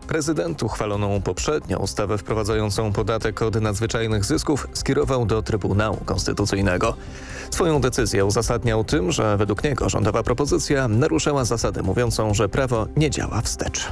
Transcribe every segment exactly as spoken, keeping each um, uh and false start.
Prezydent uchwaloną poprzednio ustawę wprowadzającą podatek od nadzwyczajnych zysków skierował do Trybunału Konstytucyjnego. Swoją decyzję uzasadniał tym, że według niego rządowa propozycja naruszała zasadę mówiącą, że prawo nie działa wstecz.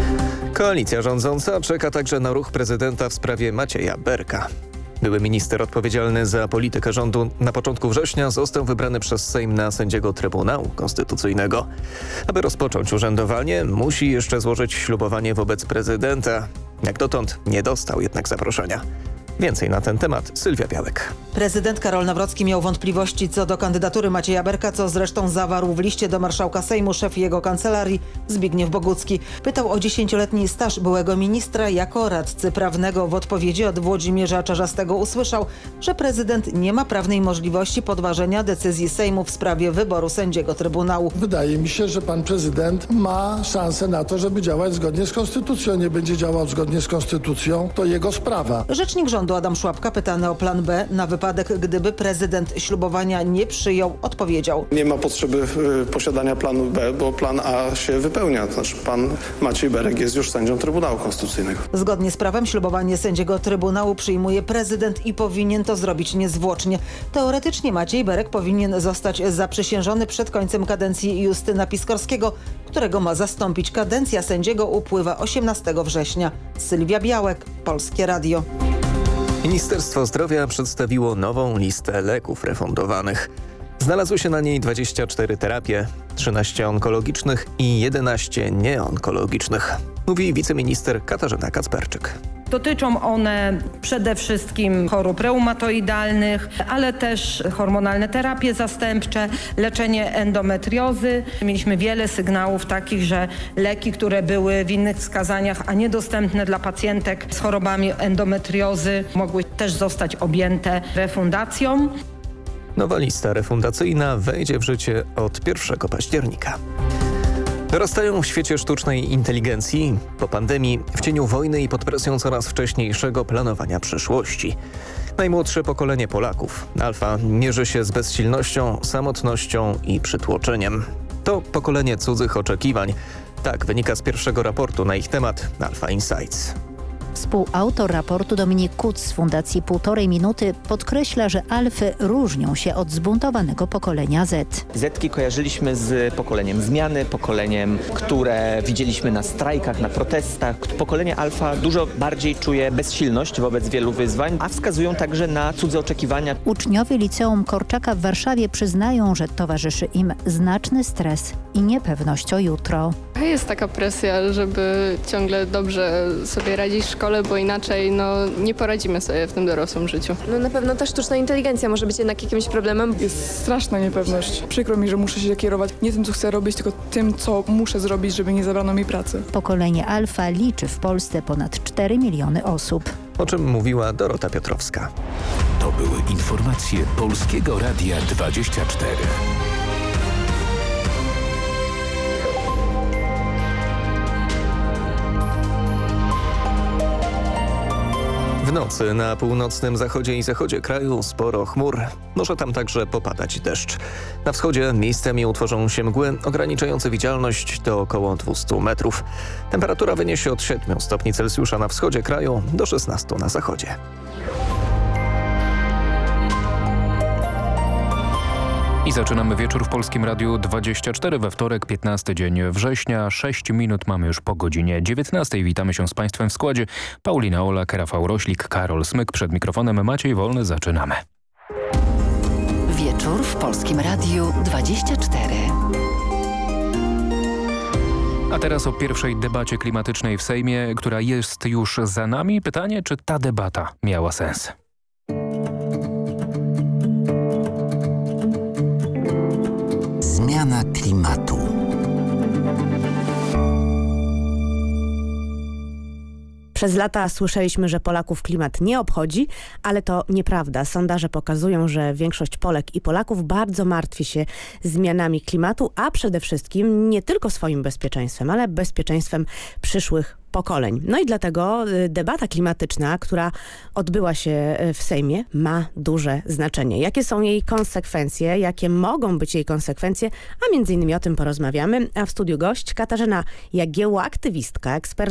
Koalicja rządząca czeka także na ruch prezydenta w sprawie Macieja Berka. Były minister odpowiedzialny za politykę rządu na początku września został wybrany przez Sejm na sędziego Trybunału Konstytucyjnego. Aby rozpocząć urzędowanie, musi jeszcze złożyć ślubowanie wobec prezydenta. Jak dotąd nie dostał jednak zaproszenia. Więcej na ten temat Sylwia Białek. Prezydent Karol Nawrocki miał wątpliwości co do kandydatury Macieja Berka, co zresztą zawarł w liście do marszałka Sejmu szef jego kancelarii Zbigniew Bogucki. Pytał o dziesięcioletni staż byłego ministra. Jako radcy prawnego w odpowiedzi od Włodzimierza Czarzastego usłyszał, że prezydent nie ma prawnej możliwości podważenia decyzji Sejmu w sprawie wyboru sędziego Trybunału. Wydaje mi się, że pan prezydent ma szansę na to, żeby działać zgodnie z konstytucją. Nie będzie działał zgodnie z konstytucją, to jego sprawa. Rzecznik rządu Adam Szłapka, pytany o plan B na wypadek, gdyby prezydent ślubowania nie przyjął, odpowiedział: Nie ma potrzeby y, posiadania planu B, bo plan A się wypełnia. To znaczy pan Maciej Berek jest już sędzią Trybunału Konstytucyjnego. Zgodnie z prawem ślubowanie sędziego Trybunału przyjmuje prezydent i powinien to zrobić niezwłocznie. Teoretycznie Maciej Berek powinien zostać zaprzysiężony przed końcem kadencji Justyna Piskorskiego, którego ma zastąpić. Kadencja sędziego upływa osiemnastego września. Sylwia Białek, Polskie Radio. Ministerstwo Zdrowia przedstawiło nową listę leków refundowanych. Znalazły się na niej dwadzieścia cztery terapie, trzynaście onkologicznych i jedenaście nieonkologicznych, mówi wiceminister Katarzyna Kacperczyk. Dotyczą one przede wszystkim chorób reumatoidalnych, ale też hormonalne terapie zastępcze, leczenie endometriozy. Mieliśmy wiele sygnałów takich, że leki, które były w innych wskazaniach, a niedostępne dla pacjentek z chorobami endometriozy, mogły też zostać objęte refundacją. Nowa lista refundacyjna wejdzie w życie od pierwszego października. Dorastają w świecie sztucznej inteligencji po pandemii, w cieniu wojny i pod presją coraz wcześniejszego planowania przyszłości. Najmłodsze pokolenie Polaków, Alfa, mierzy się z bezsilnością, samotnością i przytłoczeniem. To pokolenie cudzych oczekiwań. Tak wynika z pierwszego raportu na ich temat Alfa Insights. Współautor raportu Dominik Kuc z Fundacji Półtorej Minuty podkreśla, że alfy różnią się od zbuntowanego pokolenia Z. Zetki kojarzyliśmy z pokoleniem zmiany, pokoleniem, które widzieliśmy na strajkach, na protestach. Pokolenie alfa dużo bardziej czuje bezsilność wobec wielu wyzwań, a wskazują także na cudze oczekiwania. Uczniowie Liceum Korczaka w Warszawie przyznają, że towarzyszy im znaczny stres i niepewność o jutro. Jest taka presja, żeby ciągle dobrze sobie radzić w szkole, bo inaczej no, nie poradzimy sobie w tym dorosłym życiu. No na pewno ta sztuczna inteligencja może być jednak jakimś problemem. Jest straszna niepewność. Przykro mi, że muszę się kierować nie tym, co chcę robić, tylko tym, co muszę zrobić, żeby nie zabrano mi pracy. Pokolenie Alfa liczy w Polsce ponad cztery miliony osób. O czym mówiła Dorota Piotrowska. To były informacje Polskiego Radia dwadzieścia cztery. W nocy na północnym zachodzie i zachodzie kraju sporo chmur. Może tam także popadać deszcz. Na wschodzie miejscami utworzą się mgły ograniczające widzialność do około dwieście metrów. Temperatura wyniesie od siedmiu stopni Celsjusza na wschodzie kraju do szesnastu na zachodzie. I zaczynamy wieczór w Polskim Radiu dwadzieścia cztery we wtorek, piętnasty dzień września. sześć minut mamy już po godzinie dziewiętnastej. Witamy się z Państwem w składzie. Paulina Olak, Rafał Roślik, Karol Smyk. Przed mikrofonem Maciej Wolny. Zaczynamy. Wieczór w Polskim Radiu dwadzieścia cztery. A teraz o pierwszej debacie klimatycznej w Sejmie, która jest już za nami. Pytanie, czy ta debata miała sens? Zmiana klimatu. Przez lata słyszeliśmy, że Polaków klimat nie obchodzi, ale to nieprawda. Sondaże pokazują, że większość Polek i Polaków bardzo martwi się zmianami klimatu, a przede wszystkim nie tylko swoim bezpieczeństwem, ale bezpieczeństwem przyszłych pokoleń. No i dlatego debata klimatyczna, która odbyła się w Sejmie, ma duże znaczenie. Jakie są jej konsekwencje, jakie mogą być jej konsekwencje, a między innymi o tym porozmawiamy. A w studiu gość Katarzyna Jagiełło, aktywistka, ekspert